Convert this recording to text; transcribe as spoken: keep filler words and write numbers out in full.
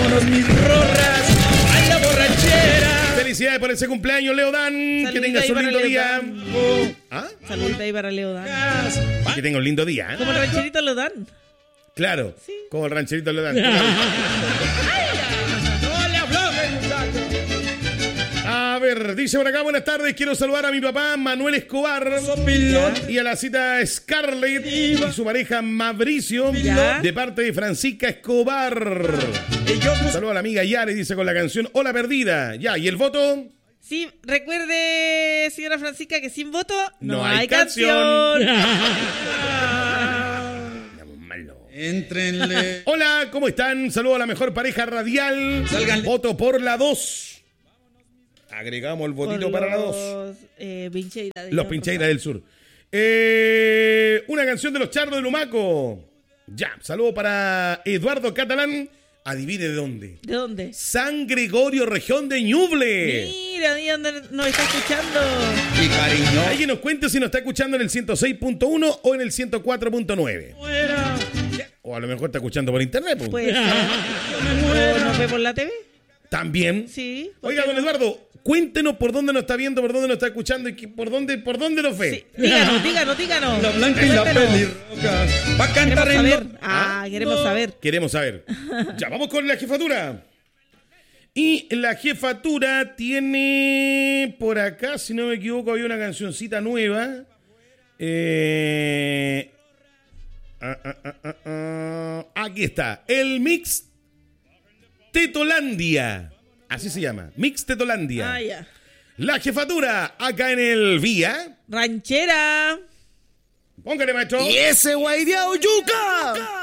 vámonos mis rorras a la borrachera. Felicidades por ese cumpleaños, Leo Dan. Saludita, que tengas un lindo día. Oh. ¿Ah? Saludita ahí para Leo Dan. Que tenga un lindo día. ¿eh? Como el rancherito Leo Dan. Claro, sí. Como el rancherito Leo Dan. A ver, dice por acá, buenas tardes, quiero saludar a mi papá Manuel Escobar y a la cita Scarlett y su pareja Mauricio ¿Ya? de parte de Francisca Escobar. Saludos a la amiga Yare, dice con la canción Hola Perdida. Ya, ¿y el voto? Sí, recuerde, señora Francisca, que sin voto no, no hay, hay canción. Entrenle. Hola, ¿cómo están? Saludos a la mejor pareja radial. Salgan. Voto por la dos. Agregamos el votito para la dos. Eh, Pincheira los Pincheiras del Sur. Eh, una canción de los Charros de Lumaco. Ya, saludo para Eduardo Catalán. Adivine de dónde. ¿De dónde? San Gregorio, región de Ñuble. Mira, ¿de dónde nos está escuchando? Y cariño. Alguien nos cuente si nos está escuchando en el ciento seis punto uno o en el ciento cuatro punto nueve. Fuera. O a lo mejor está escuchando por internet. Pues. Puede ser. ¿O nos ve por la T V? También. Sí. Oiga, don Eduardo, cuéntenos por dónde nos está viendo, por dónde nos está escuchando y por dónde, por dónde nos ve. Sí. Díganos, díganos, díganos. La blanca y la pelirroja. Va a cantar en lo... Ah, queremos no. saber. Queremos saber. Ya, vamos con la jefatura. Y la jefatura tiene por acá, si no me equivoco, había una cancioncita nueva. Eh... Ah, ah, ah, ah, ah. Aquí está. El mix Tetolandia. Así se llama. Mix Tetolandia. Ah, ya. La jefatura acá en el Vía Ranchera. Póngale, maestro. Y ese guaideado yuca.